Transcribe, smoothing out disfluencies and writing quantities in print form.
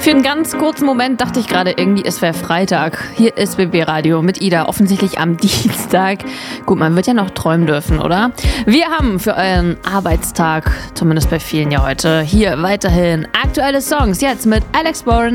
Für einen ganz kurzen Moment dachte ich gerade irgendwie, es wäre Freitag. Hier ist BB Radio mit Ida, offensichtlich am Dienstag. Gut, man wird ja noch träumen dürfen, oder? Wir haben für euren Arbeitstag, zumindest bei vielen ja heute, hier weiterhin aktuelle Songs. Jetzt mit Alex Bourne.